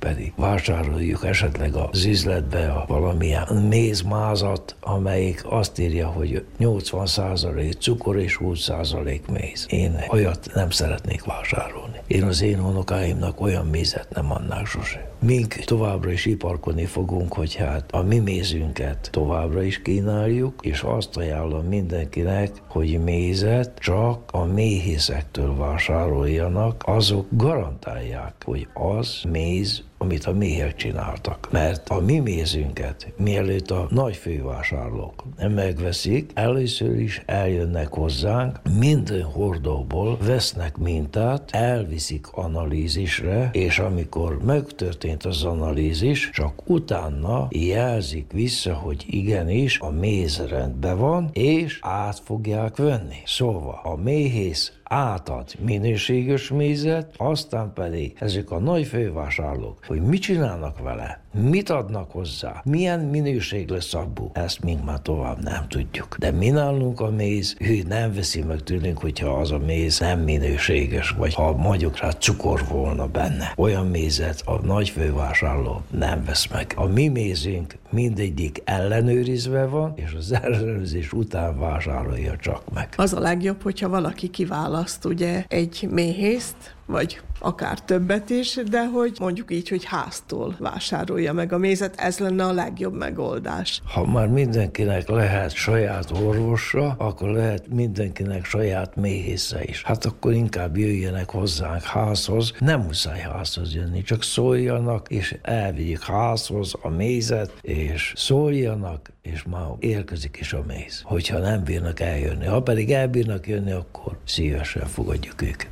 pedig vásároljuk esetleg az üzletbe valamilyen mézmázat, amelyik azt írja, hogy 80% cukor és 20% méz. Én olyat nem szeretnék vásárolni. Én az én unokáimnak olyan mézet nem adnák sose. Mink továbbra is iparkodni fogunk, hogy hát a mi mézünket továbbra is kínáljuk, és azt ajánlom mindenkinek, hogy mézet csak a méhészektől vásároljanak, azok garantálják, hogy az méz, amit a méhek csináltak. Mert a mi mézünket, mielőtt a nagy fővásárlók megveszik, először is eljönnek hozzánk, minden hordóból vesznek mintát, elviszik analízisre, és amikor megtörtént az analízis, csak utána jelzik vissza, hogy igenis a méz rendben van, és át fogják venni. Szóval a méhész átad minőséges mézet, aztán pedig ezek a nagy fővásárlók, hogy mit csinálnak vele, mit adnak hozzá, milyen minőség lesz abból, ezt még már tovább nem tudjuk. De mi nálunk a méz, ő nem veszi meg tőlünk, hogyha az a méz nem minőséges, vagy ha mondjuk rá cukor volna benne. Olyan mézet a nagy fővásárló nem vesz meg. A mi mézünk mindegyik ellenőrizve van, és az ellenőrzés után vásárolja csak meg. Az a legjobb, hogyha valaki kiválaszt ugye egy méhészt, vagy akár többet is, de hogy mondjuk így, hogy háztól vásárolja meg a mézet, ez lenne a legjobb megoldás. Ha már mindenkinek lehet saját orvosa, akkor lehet mindenkinek saját méhésze is. Hát akkor inkább jöjjenek hozzánk házhoz, nem muszáj házhoz jönni, csak szóljanak, és elvigyük házhoz a mézet, és szóljanak, és már érkezik is a méz. Hogyha nem bírnak eljönni, ha pedig elbírnak jönni, akkor szívesen fogadjuk őket.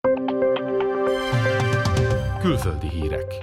Külföldi hírek.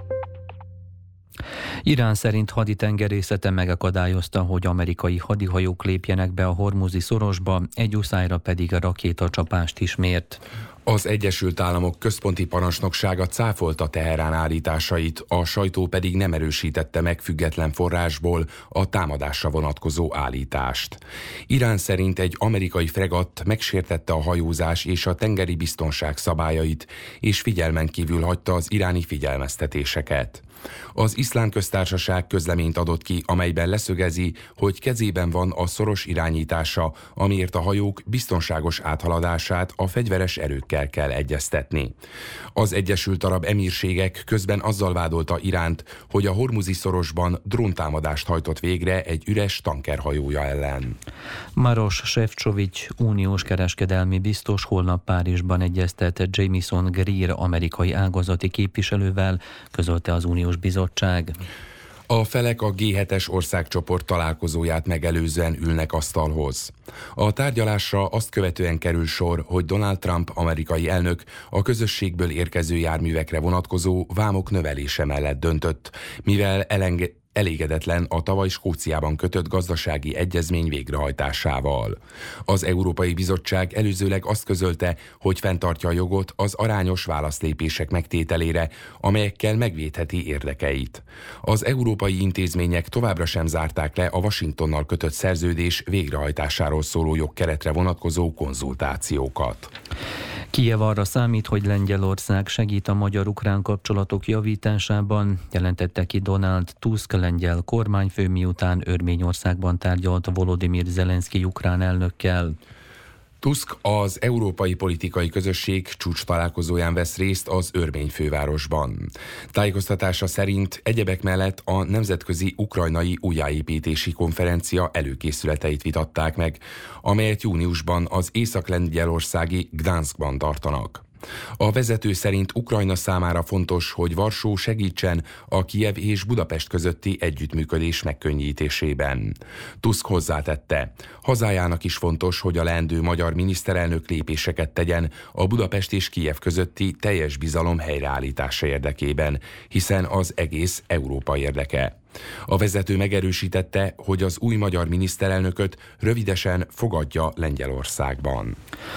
Irán szerint haditengerészete megakadályozta, hogy amerikai hadihajók lépjenek be a Hormuzi szorosba, egy uszályra pedig a rakétacsapást is mért. Az Egyesült Államok központi parancsnoksága cáfolta Teherán állításait, a sajtó pedig nem erősítette meg független forrásból a támadásra vonatkozó állítást. Irán szerint egy amerikai fregatt megsértette a hajózás és a tengeri biztonság szabályait, és figyelmen kívül hagyta az iráni figyelmeztetéseket. Az Iszlám Köztársaság közleményt adott ki, amelyben leszögezi, hogy kezében van a szoros irányítása, amiért a hajók biztonságos áthaladását a fegyveres erőkkel kell egyeztetni. Az Egyesült Arab Emírségek közben azzal vádolta Iránt, hogy a Hormuzi szorosban dróntámadást hajtott végre egy üres tankerhajója ellen. Maros Sefcovic uniós kereskedelmi biztos holnap Párizsban egyeztet Jamieson Greer amerikai ágazati képviselővel, közölte az uniós bizottság. A felek a G7-es országcsoport találkozóját megelőzően ülnek asztalhoz. A tárgyalásra azt követően kerül sor, hogy Donald Trump amerikai elnök a közösségből érkező járművekre vonatkozó vámok növelése mellett döntött, mivel elégedetlen a tavaly Skóciában kötött gazdasági egyezmény végrehajtásával. Az Európai Bizottság előzőleg azt közölte, hogy fenntartja a jogot az arányos válaszlépések megtételére, amelyekkel megvédheti érdekeit. Az európai intézmények továbbra sem zárták le a Washingtonnal kötött szerződés végrehajtásáról szóló jogkeretre vonatkozó konzultációkat. Kijev arra számít, hogy Lengyelország segít a magyar-ukrán kapcsolatok javításában, jelentette ki Donald Tusk lengyel kormányfő, miután Örményországban tárgyalt Volodymyr Zelenszky ukrán elnökkel. Tusk az Európai Politikai Közösség csúcs találkozóján vesz részt az örmény fővárosban. Tájékoztatása szerint egyebek mellett a Nemzetközi Ukrajnai Újjáépítési Konferencia előkészületeit vitatták meg, amelyet júniusban az észak-lengyelországi Gdanskban tartanak. A vezető szerint Ukrajna számára fontos, hogy Varsó segítsen a Kijev és Budapest közötti együttműködés megkönnyítésében. Tusk hozzátette, hazájának is fontos, hogy a leendő magyar miniszterelnök lépéseket tegyen a Budapest és Kijev közötti teljes bizalom helyreállítása érdekében, hiszen az egész Európa érdeke. A vezető megerősítette, hogy az új magyar miniszterelnököt rövidesen fogadja Lengyelországban.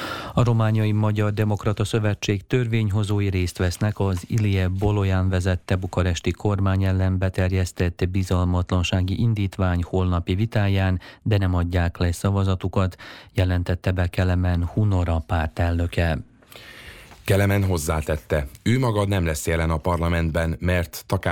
A Romániai Magyar Demokrata Szövetség törvényhozói részt vesznek az Ilie Bolojan vezette bukaresti kormány ellen beterjesztett bizalmatlansági indítvány holnapi vitáján, de nem adják le szavazatukat, jelentette be Kelemen Hunora pártelnöke. Kelemen hozzátette, ő maga nem lesz jelen a parlamentben, mert